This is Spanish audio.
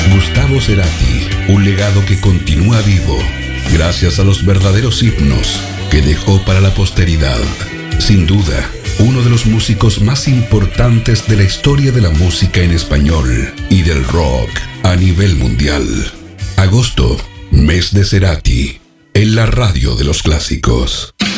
Gustavo Cerati, un legado que continúa vivo, gracias a los verdaderos himnos que dejó para la posteridad. Sin duda, uno de los músicos más importantes de la historia de la música en español y del rock a nivel mundial. Agosto, mes de Cerati, en la radio de los clásicos.